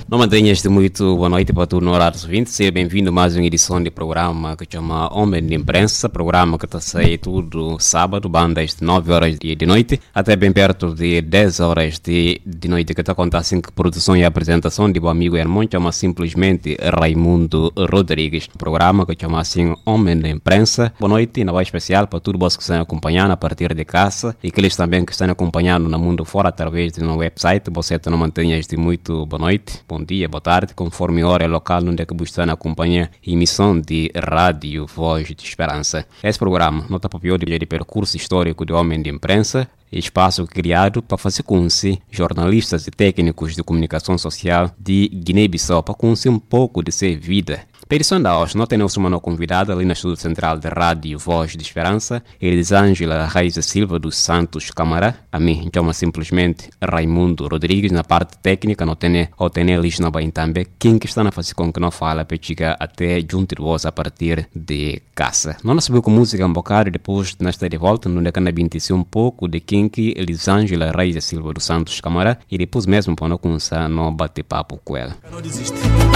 Não mantenhas de muito boa noite para tu no horário 20. Seja bem-vindo a mais uma edição de programa que chama Homem de Imprensa. Programa que está a sair tudo sábado, bandas de 9 horas de noite até bem perto de 10 horas de noite, que está acontecendo com produção e apresentação de meu amigo irmão, chama simplesmente Raimundo Rodrigues. Programa que chama assim Homem de Imprensa. Boa noite, na voz especial para todos que estão acompanhando a partir de casa e aqueles também que estão acompanhando no mundo fora através do nosso website. Você não mantenhas de muito boa noite. Bom dia, boa tarde, conforme a hora local onde é que você está na companhia emissão de Rádio Voz de Esperança. Esse programa nota para o de percurso histórico do Homem de Imprensa, espaço criado para fazer conhecer jornalistas e técnicos de comunicação social de Guiné-Bissau, para conhecer um pouco de sua vida. Para a edição da hoje, nós temos uma convidada ali na estúdio central da Rádio Voz de Esperança, Elisângela Raiza Silva dos Santos Câmara. A mim chama simplesmente Raimundo Rodrigues. Na parte técnica, não tem Elis na Bahia também. Quem que está na fazer com que não fala para chegar até junto de vós a partir de casa. Nós sabemos com música um bocado, depois nós estamos de volta, não é que nós um pouco de quem que Elisângela Raiza Silva dos Santos Câmara e depois mesmo para não começar a bater papo com ela. Eu não desisto.